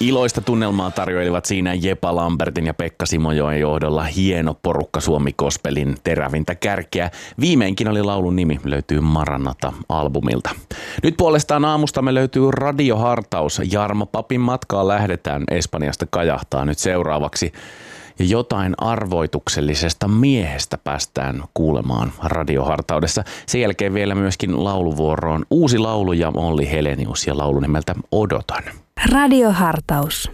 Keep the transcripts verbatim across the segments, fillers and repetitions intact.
Iloista tunnelmaa tarjoilivat siinä Jepa Lambertin ja Pekka Simojoen johdolla hieno porukka Suomi Gospelin terävintä kärkeä. Viimeinkin oli laulun nimi, löytyy Maranata-albumilta. Nyt puolestaan aamustamme löytyy radiohartaus. Jarmo Papin matkaa lähdetään Espanjasta kajahtaa nyt seuraavaksi. Ja jotain arvoituksellisesta miehestä päästään kuulemaan radiohartaudessa. Sen jälkeen vielä myöskin lauluvuoroon uusi laulu ja Olli Helenius ja laulu nimeltä Odotan. Radiohartaus.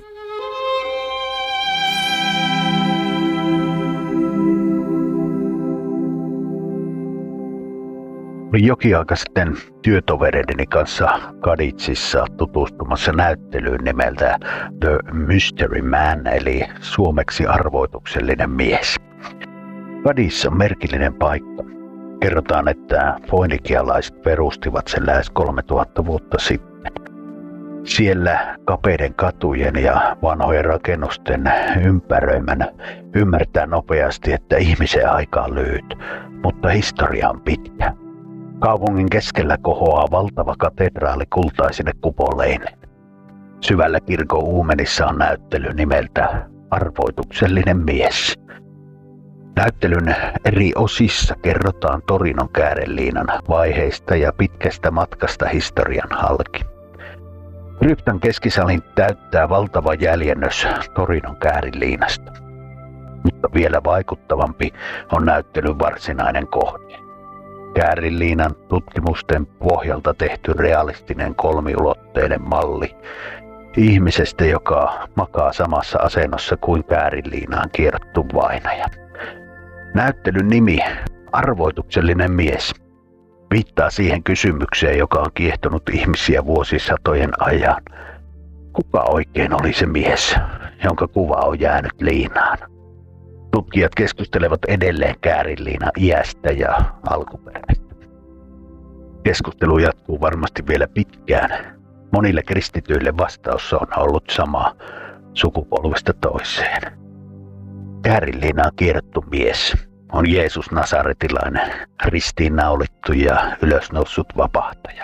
Olin jokin aika sitten työtovereideni kanssa Kaditsissa tutustumassa näyttelyyn nimeltä The Mystery Man, eli suomeksi arvoituksellinen mies. Kadits on merkillinen paikka. Kerrotaan, että foinikialaiset perustivat sen lähes kolmetuhatta vuotta sitten. Siellä kapeiden katujen ja vanhojen rakennusten ympäröimänä ymmärtää nopeasti, että ihmisen aika on lyhyt, mutta historia on pitkä. Kaupungin keskellä kohoaa valtava katedraali kultaisine kupoleineen. Syvällä kirkon uumenissa on näyttely nimeltä Arvoituksellinen mies. Näyttelyn eri osissa kerrotaan Torinon kääreliinan vaiheista ja pitkästä matkasta historian halki. Kryptan keskisalin täyttää valtava jäljennös Torinon kääriliinasta. Mutta vielä vaikuttavampi on näyttelyn varsinainen kohde. Kääriliinan tutkimusten pohjalta tehty realistinen kolmiulotteinen malli ihmisestä, joka makaa samassa asennossa kuin kääriliinaan kierrottu vainaja. Näyttelyn nimi, Arvoituksellinen mies, viittaa siihen kysymykseen, joka on kiehtonut ihmisiä vuosisatojen ajan. Kuka oikein oli se mies, jonka kuva on jäänyt liinaan? Tutkijat keskustelevat edelleen kääriliinan iästä ja alkuperästä. Keskustelu jatkuu varmasti vielä pitkään. Monille kristityille vastaus on ollut sama sukupolvesta toiseen. Kääriliinaan kierrottu mies on Jeesus Nasaretilainen, ristiinnaulittu ja ylösnoussut vapahtaja.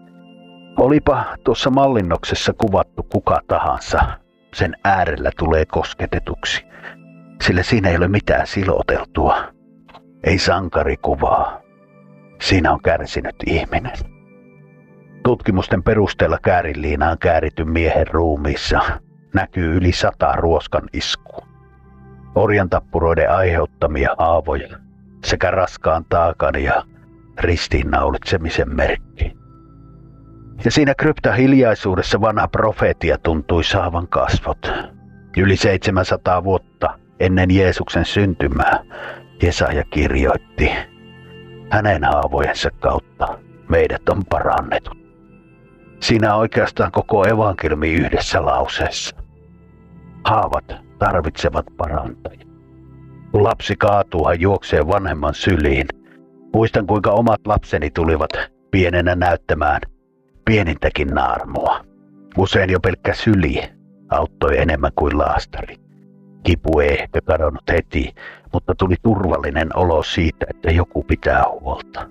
Olipa tuossa mallinnoksessa kuvattu kuka tahansa, sen äärellä tulee kosketetuksi. Sillä siinä ei ole mitään siloteltua, ei sankarikuvaa. Siinä on kärsinyt ihminen. Tutkimusten perusteella kääriliinaan käärityn miehen ruumiissa näkyy yli sata ruoskan iskua. Orjantappuroiden aiheuttamia haavoja sekä raskaan taakan ja ristiinnaulitsemisen merkki. Ja siinä kryptan hiljaisuudessa vanha profeetia tuntui saavan kasvot. Yli seitsemänsataa vuotta ennen Jeesuksen syntymää Jesaja kirjoitti, hänen haavojensa kautta meidät on parannettu. Siinä on oikeastaan koko evankeliumi yhdessä lauseessa. Haavat tarvitsevat parantajia. Kun lapsi kaatuu, hän juoksee vanhemman syliin. Muistan, kuinka omat lapseni tulivat pienenä näyttämään pienintäkin naarmua. Usein jo pelkkä syli auttoi enemmän kuin laastari. Kipu ei ehkä kadonnut heti, mutta tuli turvallinen olo siitä, että joku pitää huolta.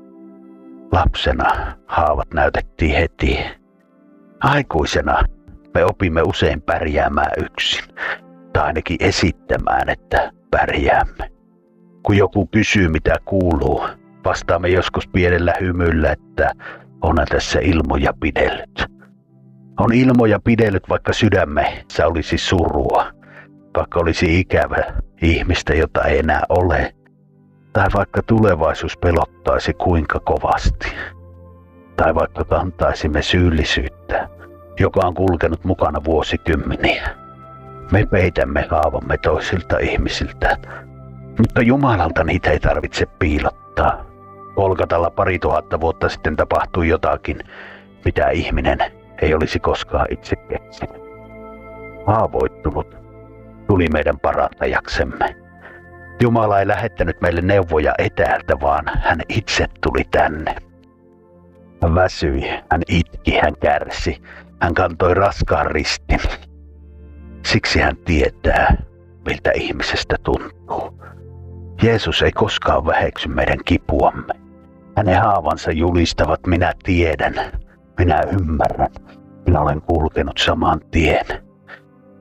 Lapsena haavat näytettiin heti. Aikuisena me opimme usein pärjäämään yksin, tai ainakin esittämään, että pärjäämme. Kun joku kysyy, mitä kuuluu, vastaamme joskus pienellä hymyllä, että onhan tässä ilmoja pidellyt. On ilmoja pidellyt, vaikka sydämessä olisi surua, vaikka olisi ikävä ihmistä, jota ei enää ole, tai vaikka tulevaisuus pelottaisi kuinka kovasti, tai vaikka kantaisimme syyllisyyttä, joka on kulkenut mukana vuosikymmeniä. Me peitämme haavamme toisilta ihmisiltä, mutta Jumalalta niitä ei tarvitse piilottaa. Kolkatalla pari tuhatta vuotta sitten tapahtui jotakin, mitä ihminen ei olisi koskaan itse keksinyt. Haavoittunut tuli meidän parantajaksemme. Jumala ei lähettänyt meille neuvoja etäältä, vaan hän itse tuli tänne. Hän väsyi, hän itki, hän kärsi, hän kantoi raskaan ristin. Siksi hän tietää, miltä ihmisestä tuntuu. Jeesus ei koskaan väheksy meidän kipuamme. Hänen haavansa julistavat, minä tiedän, minä ymmärrän, minä olen kulkenut saman tien.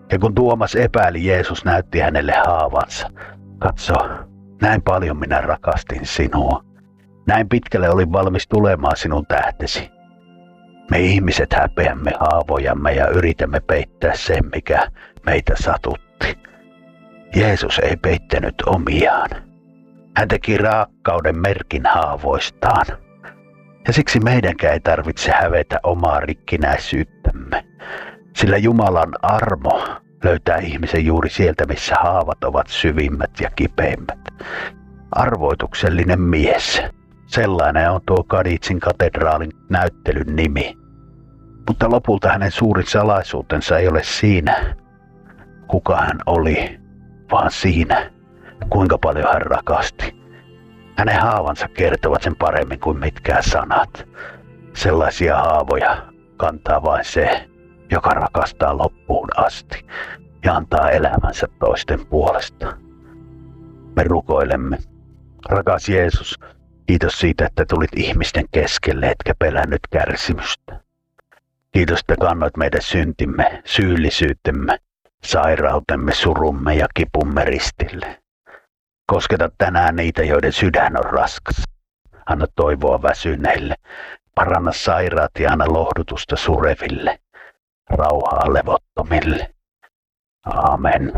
Ja kun Tuomas epäili, Jeesus näytti hänelle haavansa. Katso, näin paljon minä rakastin sinua. Näin pitkälle olin valmis tulemaan sinun tähtesi. Me ihmiset häpeämme haavojamme ja yritämme peittää sen, mikä meitä satutti. Jeesus ei peittänyt omiaan. Hän teki rakkauden merkin haavoistaan. Ja siksi meidänkään ei tarvitse hävetä omaa rikkinäisyyttämme. Sillä Jumalan armo löytää ihmisen juuri sieltä, missä haavat ovat syvimmät ja kipeimmät. Arvoituksellinen mies. Sellainen on tuo Kaditsin katedraalin näyttelyn nimi. Mutta lopulta hänen suurin salaisuutensa ei ole siinä, kuka hän oli, vaan siinä, kuinka paljon hän rakasti. Hänen haavansa kertovat sen paremmin kuin mitkään sanat. Sellaisia haavoja kantaa vain se, joka rakastaa loppuun asti ja antaa elämänsä toisten puolesta. Me rukoilemme. Rakas Jeesus, kiitos siitä, että tulit ihmisten keskelle, etkä pelännyt kärsimystä. Kiitos, että kannoit meidän syntimme, syyllisyytemme, sairautemme, surumme ja kipumme ristille. Kosketa tänään niitä, joiden sydän on raskas. Anna toivoa väsyneille. Paranna sairaat ja anna lohdutusta sureville. Rauhaa levottomille. Aamen.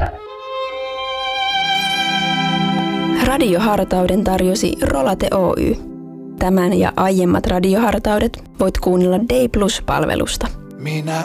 Radiohartauden tarjosi Rolate Oy. Tämän ja aiemmat radiohartaudet voit kuunnella Day Plus-palvelusta. Minä